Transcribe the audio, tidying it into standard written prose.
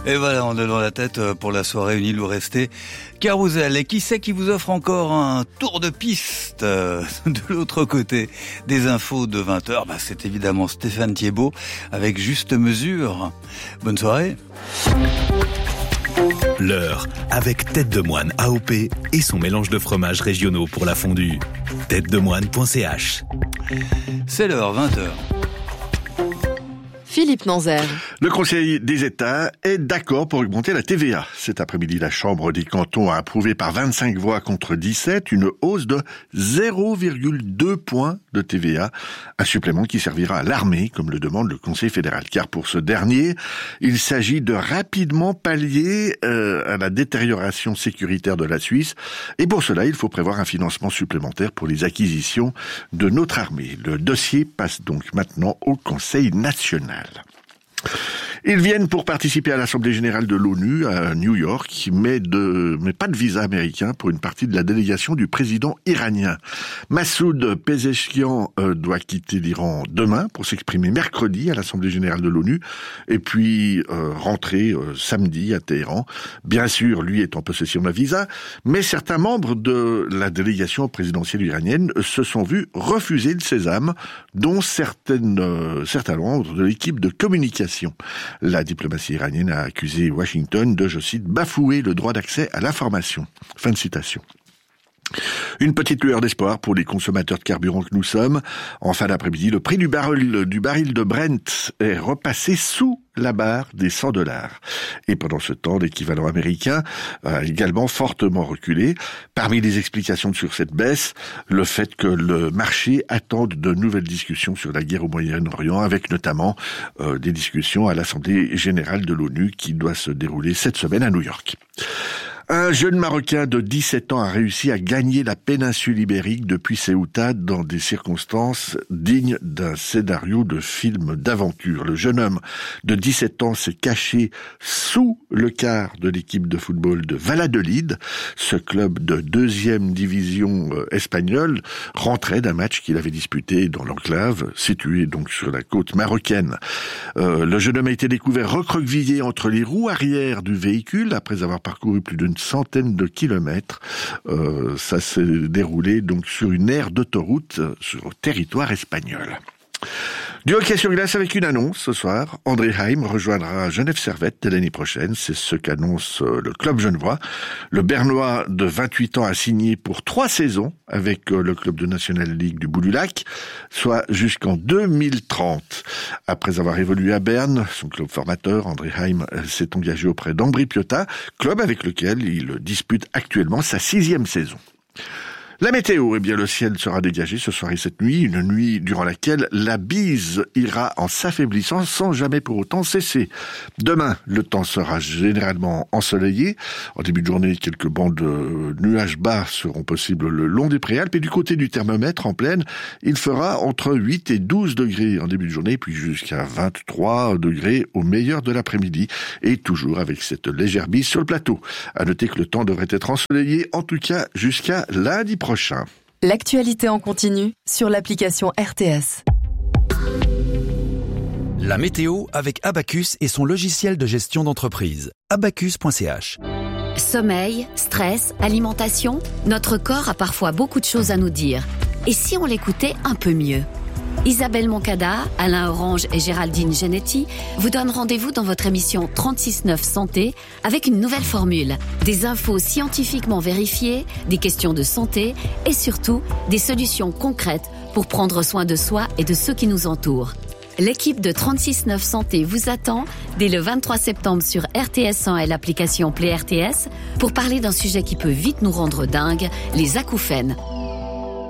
Et voilà, on est dans la tête pour la soirée Une île où rester. Carousel. Et qui c'est qui vous offre encore un tour de piste de l'autre côté des infos de 20h? C'est évidemment Stéphane Thiebaud avec Juste Mesure. Bonne soirée. L'heure avec Tête de Moine AOP et son mélange de fromages régionaux pour la fondue. têtedemoine.ch. C'est l'heure, 20h. Philippe Nanzer. Le Conseil des États est d'accord pour augmenter la TVA. Cet après-midi, la Chambre des cantons a approuvé par 25 voix contre 17 une hausse de 0,2 points de TVA, un supplément qui servira à l'armée, comme le demande le Conseil fédéral. Car pour ce dernier, il s'agit de rapidement pallier à la détérioration sécuritaire de la Suisse. Et pour cela, il faut prévoir un financement supplémentaire pour les acquisitions de notre armée. Le dossier passe donc maintenant au Conseil national. Ils viennent pour participer à l'Assemblée générale de l'ONU à New York, mais pas de visa américain pour une partie de la délégation du président iranien. Massoud Pezeshkian doit quitter l'Iran demain pour s'exprimer mercredi à l'Assemblée générale de l'ONU et puis rentrer samedi à Téhéran. Bien sûr, lui est en possession d'un visa, mais certains membres de la délégation présidentielle iranienne se sont vus refuser le sésame, dont certains membres de l'équipe de communication. La diplomatie iranienne a accusé Washington de, je cite, bafouer le droit d'accès à l'information. Fin de citation. Une petite lueur d'espoir pour les consommateurs de carburant que nous sommes. En fin d'après-midi, le prix du baril de Brent est repassé sous la barre des $100. Et pendant ce temps, l'équivalent américain a également fortement reculé. Parmi les explications sur cette baisse, le fait que le marché attende de nouvelles discussions sur la guerre au Moyen-Orient, avec notamment des discussions à l'Assemblée générale de l'ONU qui doit se dérouler cette semaine à New York. Un jeune Marocain de 17 ans a réussi à gagner la péninsule ibérique depuis Ceuta dans des circonstances dignes d'un scénario de film d'aventure. Le jeune homme de 17 ans s'est caché sous le quart de l'équipe de football de Valladolid. Ce club de 2e division espagnole rentrait d'un match qu'il avait disputé dans l'enclave, situé donc sur la côte marocaine. Le jeune homme a été découvert recroquevillé entre les roues arrière du véhicule après avoir parcouru plus d'une centaine de kilomètres. Ça s'est déroulé donc sur une aire d'autoroute sur le territoire espagnol. Du hockey sur glace avec une annonce ce soir. André Heim rejoindra Genève Servette dès l'année prochaine. C'est ce qu'annonce le club genevois. Le Bernois de 28 ans a signé pour 3 saisons avec le club de National League du Bout du Lac, soit jusqu'en 2030. Après avoir évolué à Berne, son club formateur, André Heim s'est engagé auprès d'Ambri Piotta, club avec lequel il dispute actuellement sa 6e saison. La météo, le ciel sera dégagé ce soir et cette nuit, une nuit durant laquelle la bise ira en s'affaiblissant sans jamais pour autant cesser. Demain, le temps sera généralement ensoleillé. En début de journée, quelques bancs de nuages bas seront possibles le long des préalpes et du côté du thermomètre en plaine, il fera entre 8 et 12 degrés en début de journée, puis jusqu'à 23 degrés au meilleur de l'après-midi et toujours avec cette légère bise sur le plateau. À noter que le temps devrait être ensoleillé, en tout cas jusqu'à lundi prochain. L'actualité en continu sur l'application RTS. La météo avec Abacus et son logiciel de gestion d'entreprise. Abacus.ch. Sommeil, stress, alimentation, notre corps a parfois beaucoup de choses à nous dire. Et si on l'écoutait un peu mieux ? Isabelle Moncada, Alain Orange et Géraldine Genetti vous donnent rendez-vous dans votre émission 36-9 Santé avec une nouvelle formule. Des infos scientifiquement vérifiées, des questions de santé et surtout des solutions concrètes pour prendre soin de soi et de ceux qui nous entourent. L'équipe de 36-9 Santé vous attend dès le 23 septembre sur RTS 100 et l'application Play RTS pour parler d'un sujet qui peut vite nous rendre dingues, les acouphènes.